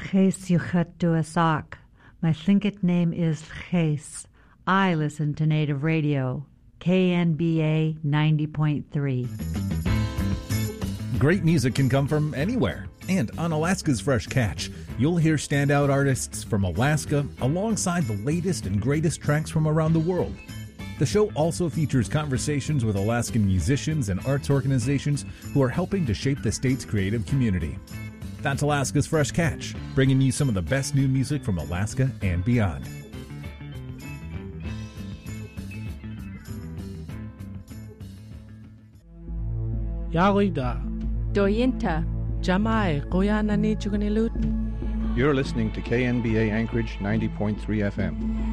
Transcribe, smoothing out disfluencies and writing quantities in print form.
Ches Yuchat Duasak. My Thlinkit name is Ches. I listen to Native Radio, KNBA 90.3. Great music can come from anywhere. And on Alaska's Fresh Catch, you'll hear standout artists from Alaska alongside the latest and greatest tracks from around the world. The show also features conversations with Alaskan musicians and arts organizations who are helping to shape the state's creative community. That's Alaska's Fresh Catch, bringing you some of the best new music from Alaska and beyond. Yawida. Doyinta. Jamai, Koyanani Chugunilut. You're listening to KNBA Anchorage 90.3 FM.